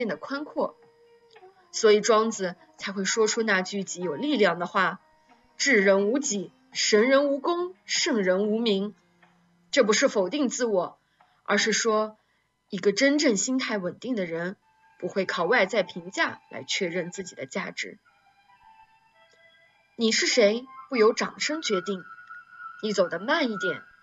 变得宽阔。所以庄子才会说出那句极有力量的话：智人无己，神人无功，圣人无名。这不是否定自我，而是说一个真正心态稳定的人不会靠外在评价来确认自己的价值。你是谁不由掌声决定，你走得慢一点